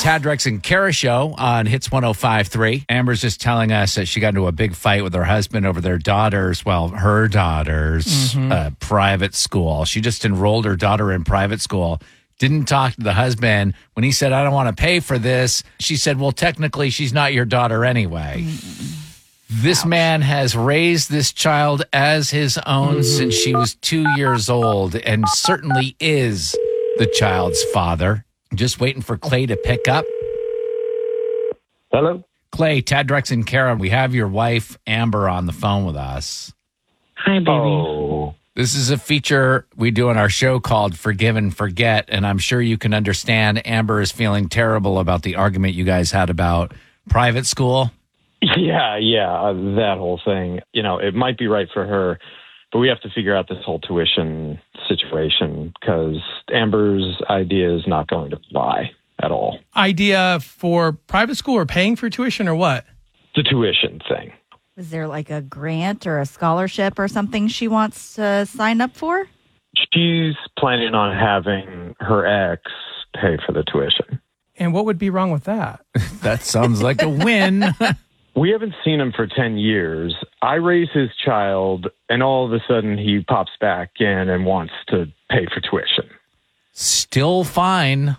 Tad, Drex, and Kara show on Hits 105.3. Amber's just telling us that she got into a big fight with her husband over her daughter's private school. She just enrolled her daughter in private school. Didn't talk to the husband. When he said, I don't want to pay for this, she said, well, technically, she's not your daughter anyway. This man has raised this child as his own since she was 2 years old and certainly is the child's father. Just waiting for Clay to pick up. Hello? Clay, Tad, Drex, and Kara, we have your wife, Amber, on the phone with us. Hi, baby. Oh. This is a feature we do on our show called Forgive and Forget, and I'm sure you can understand Amber is feeling terrible about the argument you guys had about private school. Yeah, that whole thing. You know, it might be right for her, but we have to figure out this whole tuition situation because Amber's idea is not going to fly at all. Idea for private school or paying for tuition or what? The tuition thing. Is there like a grant or a scholarship or something she wants to sign up for? She's planning on having her ex pay for the tuition. And what would be wrong with that? That sounds like a win. We haven't seen him for 10 years. I raise his child, and all of a sudden he pops back in and wants to pay for tuition. Still fine.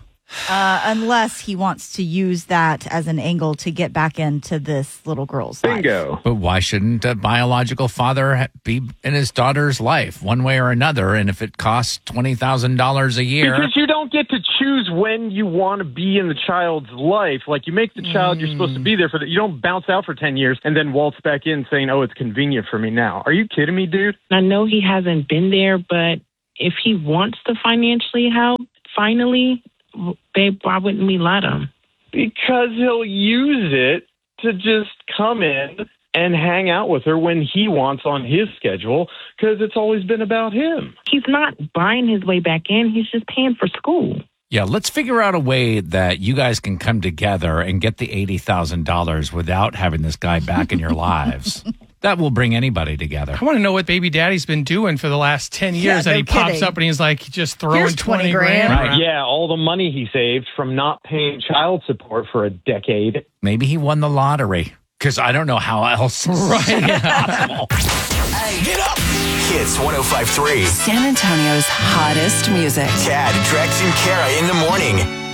Unless he wants to use that as an angle to get back into this little girl's life. Bingo. But why shouldn't a biological father be in his daughter's life one way or another? And if it costs $20,000 a year... Because you don't get to choose when you want to be in the child's life. Like, you make the child, you're supposed to be there for that. You don't bounce out for 10 years and then waltz back in saying, oh, it's convenient for me now. Are you kidding me, dude? I know he hasn't been there, but if he wants to financially help, finally, babe, why wouldn't we let him? Because he'll use it to just come in and hang out with her when he wants on his schedule, because it's always been about him. He's not buying his way back in. He's just paying for school. Yeah, let's figure out a way that you guys can come together and get the $80,000 without having this guy back in your lives. That will bring anybody together. I want to know what baby daddy's been doing for the last 10 years that he pops up and he's like just throwing Here's 20 grand. Right. Yeah, all the money he saved from not paying child support for a decade. Maybe he won the lottery, because I don't know how else. Right. Possible. Hey, get up! Hits 105.3. San Antonio's hottest music. Tad, Drex, and Kara in the morning.